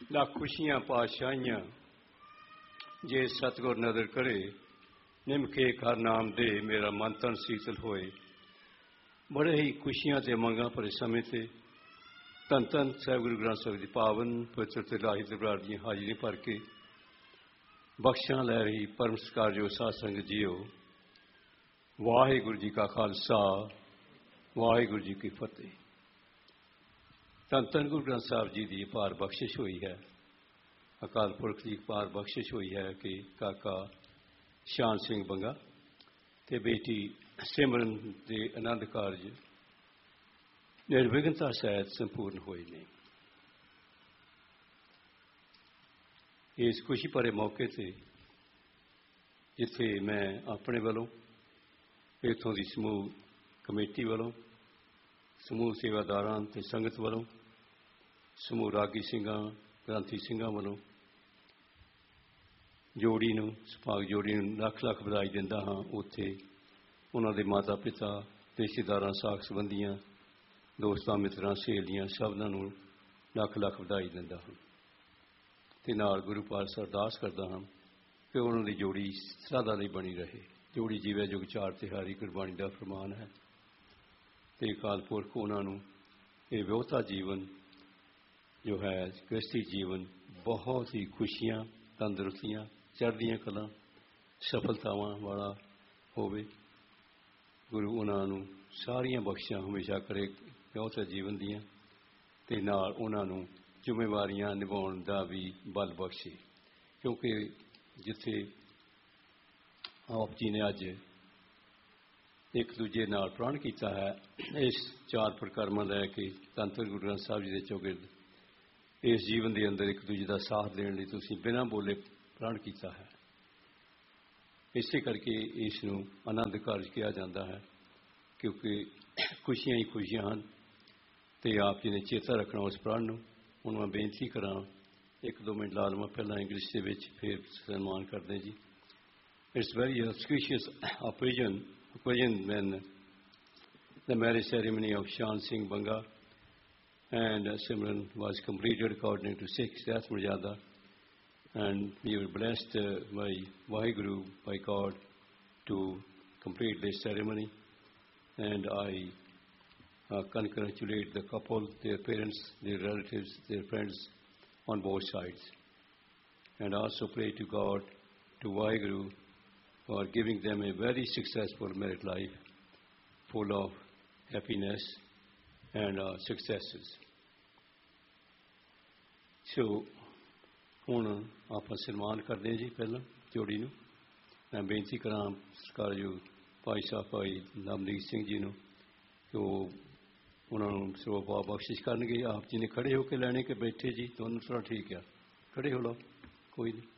ਲੱਖ ਖੁਸ਼ੀਆਂ ਪਾਤਸ਼ਾਹੀਆਂ ਜੇ ਸਤਿਗੁਰ ਨਦਰ ਕਰੇ, ਨਿਮਖੇ ਹਰ ਨਾਮ ਦੇ ਮੇਰਾ ਮਨ ਤਨ ਸੀਤਲ ਹੋਏ। ਬੜੇ ਹੀ ਖੁਸ਼ੀਆਂ ਤੇ ਮੰਗਾਂ ਭਰੇ ਸਮੇਂ ਤੇ ਧੰਨ ਧੰਨ ਸਾਹਿਬ ਗੁਰੂ ਗ੍ਰੰਥ ਸਾਹਿਬ ਦੀ ਪਾਵਨ ਪਵਿੱਤਰ ਤੇ ਲਾਹੀ ਦਰਬਾਰ ਦੀਆਂ ਹਾਜ਼ਰੀ ਭਰ ਕੇ ਬਖਸ਼ਾਂ ਲੈ ਰਹੀ ਪਰਮ ਸਤਿਕਾਰਯੋਗ ਸਾਧ ਸੰਗਤ ਜੀਓ, ਵਾਹਿਗੁਰੂ ਜੀ ਕਾ ਖਾਲਸਾ, ਵਾਹਿਗੁਰੂ ਜੀ ਕੀ ਫਤਿਹ। ਧੰਨ ਧੰਨ ਗੁਰੂ ਗ੍ਰੰਥ ਸਾਹਿਬ ਜੀ ਦੀ ਅਪਾਰ ਬਖਸ਼ਿਸ਼ ਹੋਈ ਹੈ, ਅਕਾਲ ਪੁਰਖ ਦੀ ਅਪਾਰ ਬਖਸ਼ਿਸ਼ ਹੋਈ ਹੈ ਕਿ ਕਾਕਾ ਸ਼ਾਨ ਸਿੰਘ ਬੰਗਾ ਤੇ ਬੇਟੀ ਸਿਮਰਨ ਦੇ ਆਨੰਦ ਕਾਰਜ ਨਿਰਵਿਘਨਤਾ ਸਹਿਤ ਸੰਪੂਰਨ ਹੋਏ ਨੇ। ਇਸ ਖੁਸ਼ੀ ਭਰੇ ਮੌਕੇ ਤੇ ਜਿੱਥੇ ਮੈਂ ਆਪਣੇ ਵੱਲੋਂ, ਇੱਥੋਂ ਦੀ ਸਮੂਹ ਕਮੇਟੀ ਵੱਲੋਂ, ਸਮੂਹ ਸੇਵਾਦਾਰਾਂ ਤੇ ਸੰਗਤ ਵੱਲੋਂ, ਸਮੂਹ ਰਾਗੀ ਸਿੰਘਾਂ ਗ੍ਰੰਥੀ ਸਿੰਘਾਂ ਵੱਲੋਂ ਜੋੜੀ ਨੂੰ, ਸੁਭਾਗ ਜੋੜੀ ਨੂੰ ਲੱਖ ਲੱਖ ਵਧਾਈ ਦਿੰਦਾ ਹਾਂ। ਉੱਥੇ ਉਹਨਾਂ ਦੇ ਮਾਤਾ ਪਿਤਾ, ਰਿਸ਼ਤੇਦਾਰਾਂ, ਸਾਕ ਸੰਬੰਧੀਆਂ, ਦੋਸਤਾਂ, ਮਿੱਤਰਾਂ, ਸਹੇਲੀਆਂ ਸਭਨਾਂ ਨੂੰ ਲੱਖ ਲੱਖ ਵਧਾਈ ਦਿੰਦਾ ਹਾਂ ਅਤੇ ਨਾਲ ਗੁਰੂ ਪਾਤਸ਼ਾਹ ਅਰਦਾਸ ਕਰਦਾ ਹਾਂ ਕਿ ਉਹਨਾਂ ਦੀ ਜੋੜੀ ਸਦਾ ਲਈ ਬਣੀ ਰਹੇ। ਜੋੜੀ ਜੀਵੇ ਜੁਗ ਚਾਰ ਤਿਹਾਰੀ ਗੁਰਬਾਣੀ ਦਾ ਫਰਮਾਨ ਹੈ ਅਤੇ ਅਕਾਲ ਪੁਰਖ ਉਹਨਾਂ ਨੂੰ ਇਹ ਵਿਆਹੁਤਾ ਜੀਵਨ ਜੋ ਹੈ ਗ੍ਰਸਤੀ ਜੀਵਨ ਬਹੁਤ ਹੀ ਖੁਸ਼ੀਆਂ, ਤੰਦਰੁਸਤੀਆਂ, ਚੜ੍ਹਦੀਆਂ ਕਲਾਂ, ਸਫਲਤਾਵਾਂ ਵਾਲਾ ਹੋਵੇ। ਗੁਰੂ ਉਹਨਾਂ ਨੂੰ ਸਾਰੀਆਂ ਬਖਸ਼ਾਂ ਹਮੇਸ਼ਾ ਕਰੇ ਵਿਆਹੁਤਾ ਜੀਵਨ ਦੀਆਂ ਅਤੇ ਨਾਲ ਉਹਨਾਂ ਨੂੰ ਜ਼ਿੰਮੇਵਾਰੀਆਂ ਨਿਭਾਉਣ ਦਾ ਵੀ ਬਲ ਬਖਸ਼ੇ, ਕਿਉਂਕਿ ਜਿੱਥੇ ਆਪ ਜੀ ਨੇ ਅੱਜ ਇੱਕ ਦੂਜੇ ਨਾਲ ਪ੍ਰਣ ਕੀਤਾ ਹੈ, ਇਸ ਚਾਰ ਪ੍ਰਕਰਮਾਂ ਲੈ ਕੇ ਧੰਨ ਧੰਨ ਗੁਰੂ ਗ੍ਰੰਥ ਸਾਹਿਬ ਜੀ ਦੇ ਚੌਗਿਰਦ ਇਸ ਜੀਵਨ ਦੇ ਅੰਦਰ ਇੱਕ ਦੂਜੇ ਦਾ ਸਾਥ ਦੇਣ ਲਈ ਤੁਸੀਂ ਬਿਨਾਂ ਬੋਲੇ ਪ੍ਰਣ ਕੀਤਾ ਹੈ। ਇਸੇ ਕਰਕੇ ਇਸ ਨੂੰ ਆਨੰਦ ਕਾਰਜ ਕਿਹਾ ਜਾਂਦਾ ਹੈ, ਕਿਉਂਕਿ ਖੁਸ਼ੀਆਂ ਹੀ ਖੁਸ਼ੀਆਂ ਹਨ ਅਤੇ ਆਪ ਜੀ ਨੇ ਚੇਤਾ ਰੱਖਣਾ ਉਸ ਪ੍ਰਣ ਨੂੰ। ਹੁਣ ਮੈਂ ਬੇਨਤੀ ਕਰਾਂ, ਇੱਕ ਦੋ ਮਿੰਟ ਲਾ ਲਵਾਂ, ਪਹਿਲਾਂ ਇੰਗਲਿਸ਼ ਦੇ ਵਿੱਚ ਫਿਰ ਸਨਮਾਨ ਕਰਦੇ ਜੀ। It's very auspicious occasion when the marriage ceremony of Shan Singh Banga and Simran was completed according to Sikh death Maryada, and we were blessed by Vaheguru, by God, to complete this ceremony. And I congratulate the couple, their parents, their relatives, their friends on both sides, and also pray to God, to Vaheguru, for giving them a very successful married life full of happiness and successes. So, ਹੁਣ ਆਪਾਂ ਸਨਮਾਨ ਕਰਦੇ ਹਾਂ ਜੀ। ਪਹਿਲਾਂ ਜੋੜੀ ਨੂੰ ਮੈਂ ਬੇਨਤੀ ਕਰਾਂ ਸਤਿਕਾਰਯੋਗ ਭਾਈ ਸਾਹਿਬ ਭਾਈ ਨਵਨੀਤ ਸਿੰਘ ਜੀ ਨੂੰ ਕਿ ਉਹ ਉਹਨਾਂ ਨੂੰ ਸਰੋਪਾ ਬਖਸ਼ਿਸ਼ ਕਰਨਗੇ। ਆਪ ਜੀ ਨੇ ਖੜ੍ਹੇ ਹੋ ਕੇ ਲੈਣੇ ਕਿ ਬੈਠੇ ਜੀ? ਦੋਨੋਂ ਤਰ੍ਹਾਂ ਠੀਕ ਆ, ਖੜ੍ਹੇ ਹੋ ਲਓ, ਕੋਈ ਨਹੀਂ।